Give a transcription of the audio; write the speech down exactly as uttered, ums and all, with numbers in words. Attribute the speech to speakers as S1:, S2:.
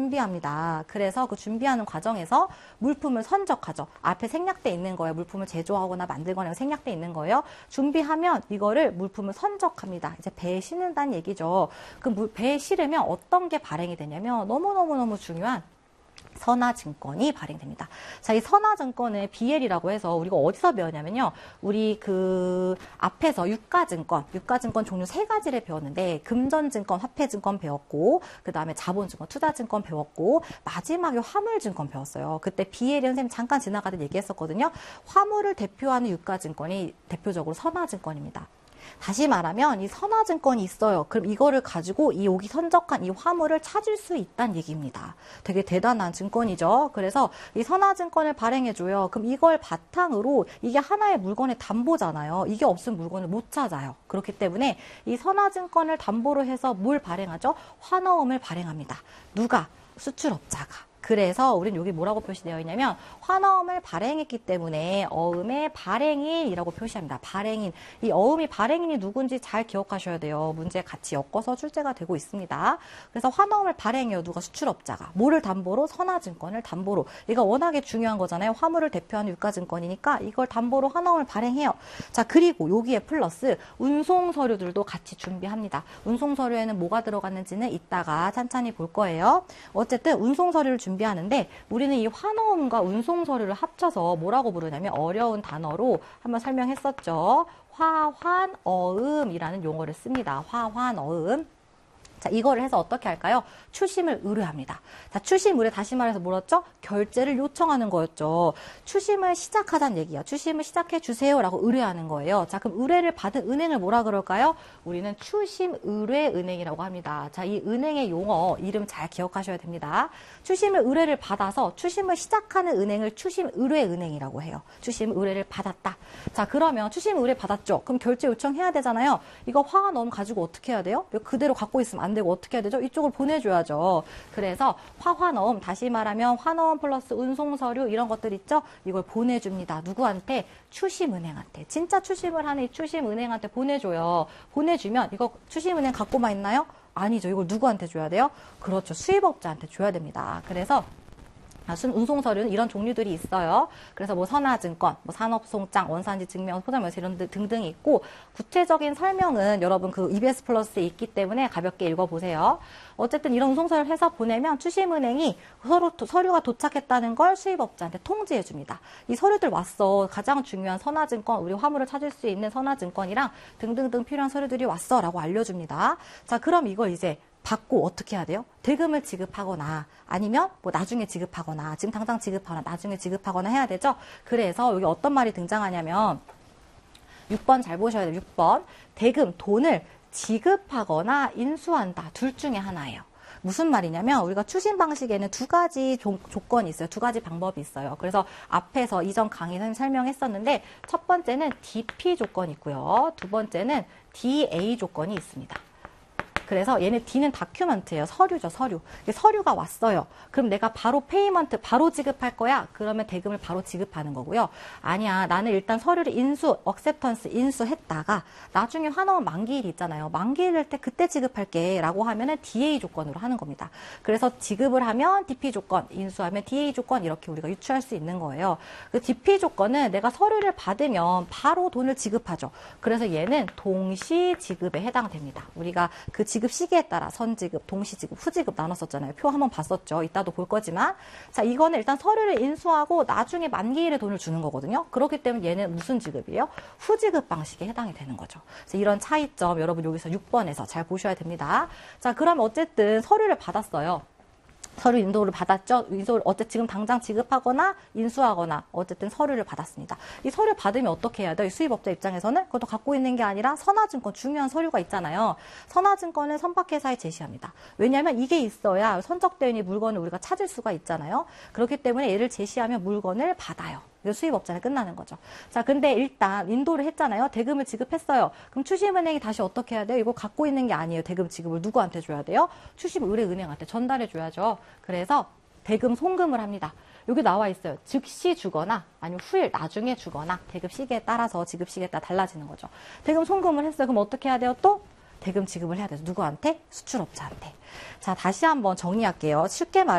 S1: 준비합니다. 그래서 그 준비하는 과정에서 물품을 선적하죠. 앞에 생략돼 있는 거예요. 물품을 제조하거나 만들거나 생략돼 있는 거예요. 준비하면 이거를 물품을 선적합니다. 이제 배에 실는다는 얘기죠. 그 배에 실으면 어떤 게 발행이 되냐면 너무너무너무 중요한 선화증권이 발행됩니다. 자, 이 선화증권의 비엘이라고 해서 우리가 어디서 배웠냐면요. 우리 그 앞에서 유가증권, 유가증권 종류 세 가지를 배웠는데 금전증권, 화폐증권 배웠고 그 다음에 자본증권, 투자증권 배웠고 마지막에 화물증권 배웠어요. 그때 비엘이 선생님 잠깐 지나가듯 얘기했었거든요. 화물을 대표하는 유가증권이 대표적으로 선화증권입니다. 다시 말하면 이 선화증권이 있어요. 그럼 이거를 가지고 이 여기 선적한 이 화물을 찾을 수 있다는 얘기입니다. 되게 대단한 증권이죠. 그래서 이 선화증권을 발행해줘요. 그럼 이걸 바탕으로 이게 하나의 물건의 담보잖아요. 이게 없으면 물건을 못 찾아요. 그렇기 때문에 이 선화증권을 담보로 해서 뭘 발행하죠? 환어음을 발행합니다. 누가? 수출업자가. 그래서 우린 여기 뭐라고 표시되어 있냐면 환어음을 발행했기 때문에 어음의 발행인이라고 표시합니다. 발행인. 이 어음이 발행인이 누군지 잘 기억하셔야 돼요. 문제에 같이 엮어서 출제가 되고 있습니다. 그래서 환어음을 발행해요. 누가? 수출업자가. 뭐를 담보로? 선화증권을 담보로. 이거 워낙에 중요한 거잖아요. 화물을 대표하는 유가증권이니까 이걸 담보로 환어음을 발행해요. 자, 그리고 여기에 플러스 운송서류들도 같이 준비합니다. 운송서류에는 뭐가 들어갔는지는 이따가 찬찬히 볼 거예요. 어쨌든 운송서류를 준비 준비하는데 우리는 이 환어음과 운송서류를 합쳐서 뭐라고 부르냐면 어려운 단어로 한번 설명했었죠. 화환어음이라는 용어를 씁니다. 화환어음. 자, 이거를 해서 어떻게 할까요? 추심을 의뢰합니다. 자, 추심 의뢰 다시 말해서 뭐였죠? 결제를 요청하는 거였죠. 추심을 시작하자는 얘기야. 추심을 시작해 주세요라고 의뢰하는 거예요. 자, 그럼 의뢰를 받은 은행을 뭐라 그럴까요? 우리는 추심 의뢰 은행이라고 합니다. 자, 이 은행의 용어 이름 잘 기억하셔야 됩니다. 추심을 의뢰를 받아서 추심을 시작하는 은행을 추심 의뢰 은행이라고 해요. 추심 의뢰를 받았다. 자, 그러면 추심 의뢰 받았죠. 그럼 결제 요청해야 되잖아요. 이거 화가 너무 가지고 어떻게 해야 돼요? 그대로 갖고 있으면 안 안 되고 어떻게 해야 되죠? 이쪽을 보내줘야죠. 그래서 화환어음, 다시 말하면 환어음 플러스 운송서류 이런 것들 있죠? 이걸 보내줍니다. 누구한테? 추심은행한테. 진짜 추심을 하는 이 추심은행한테 보내줘요. 보내주면 이거 추심은행 갖고만 있나요? 아니죠. 이걸 누구한테 줘야 돼요? 그렇죠. 수입업자한테 줘야 됩니다. 그래서 운송서류는 이런 종류들이 있어요. 그래서 뭐 선화증권, 뭐 산업송장, 원산지 증명, 포장명세 이런 등등이 있고 구체적인 설명은 여러분 그 이비에스 플러스에 있기 때문에 가볍게 읽어보세요. 어쨌든 이런 운송서류를 해서 보내면 추심은행이 서로, 서류가 도착했다는 걸 수입업자한테 통지해 줍니다. 이 서류들 왔어. 가장 중요한 선화증권, 우리 화물을 찾을 수 있는 선화증권이랑 등등등 필요한 서류들이 왔어 라고 알려줍니다. 자, 그럼 이걸 이제 받고 어떻게 해야 돼요? 대금을 지급하거나 아니면 뭐 나중에 지급하거나 지금 당장 지급하거나 나중에 지급하거나 해야 되죠. 그래서 여기 어떤 말이 등장하냐면 육 번 잘 보셔야 돼요. 육 번 대금, 돈을 지급하거나 인수한다. 둘 중에 하나예요. 무슨 말이냐면 우리가 추심 방식에는 두 가지 조, 조건이 있어요. 두 가지 방법이 있어요. 그래서 앞에서 이전 강의에서 설명했었는데 첫 번째는 디피 조건이 있고요. 두 번째는 디에이 조건이 있습니다. 그래서 얘네 D는 다큐멘트예요. 서류죠, 서류. 서류가 왔어요. 그럼 내가 바로 페이먼트, 바로 지급할 거야? 그러면 대금을 바로 지급하는 거고요. 아니야, 나는 일단 서류를 인수, 억셉턴스 인수했다가 나중에 환원 만기일 있잖아요. 만기일 할 때 그때 지급할게 라고 하면은 디에이 조건으로 하는 겁니다. 그래서 지급을 하면 디피 조건, 인수하면 디에이 조건 이렇게 우리가 유추할 수 있는 거예요. 그 디피 조건은 내가 서류를 받으면 바로 돈을 지급하죠. 그래서 얘는 동시 지급에 해당됩니다. 우리가 그 지급 지급 시기에 따라 선지급, 동시지급, 후지급 나눴었잖아요. 표 한번 봤었죠. 이따도 볼 거지만 자, 이거는 일단 서류를 인수하고 나중에 만기일에 돈을 주는 거거든요. 그렇기 때문에 얘는 무슨 지급이에요? 후지급 방식에 해당이 되는 거죠. 그래서 이런 차이점 여러분 여기서 육 번에서 잘 보셔야 됩니다. 자, 그럼 어쨌든 서류를 받았어요. 서류 인도를 받았죠. 인도를 어쨌든 지금 당장 지급하거나 인수하거나 어쨌든 서류를 받았습니다. 이 서류 받으면 어떻게 해야 돼요? 이 수입업자 입장에서는 그것도 갖고 있는 게 아니라 선화증권 중요한 서류가 있잖아요. 선화증권은 선박회사에 제시합니다. 왜냐하면 이게 있어야 선적되어 있는 물건을 우리가 찾을 수가 있잖아요. 그렇기 때문에 얘를 제시하면 물건을 받아요. 수입업자는 끝나는 거죠. 자, 근데 일단 인도를 했잖아요. 대금을 지급했어요. 그럼 추심은행이 다시 어떻게 해야 돼요? 이거 갖고 있는 게 아니에요. 대금 지급을 누구한테 줘야 돼요? 추심의뢰은행한테 전달해 줘야죠. 그래서 대금 송금을 합니다. 여기 나와 있어요. 즉시 주거나 아니면 후일 나중에 주거나 대금 시기에 따라서 지급 시기에 따라 달라지는 거죠. 대금 송금을 했어요. 그럼 어떻게 해야 돼요? 또 대금 지급을 해야 돼요. 누구한테? 수출업자한테. 자, 다시 한번 정리할게요. 쉽게 말